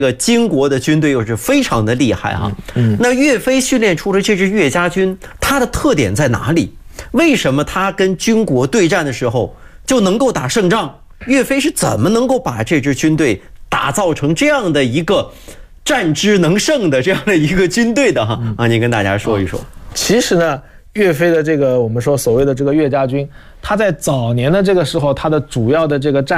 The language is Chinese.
金国的军队又是非常的厉害啊。那岳飞训练出的这支岳家军，它的特点在哪里？为什么他跟军国对战的时候就能够打胜仗？岳飞是怎么能够把这支军队打造成这样的一个战之能胜的这样的一个军队的哈？啊，您跟大家说一说。 其实呢，岳飞的这个我们说所谓的这个岳家军，他在早年的这个时候，他的主要的这个战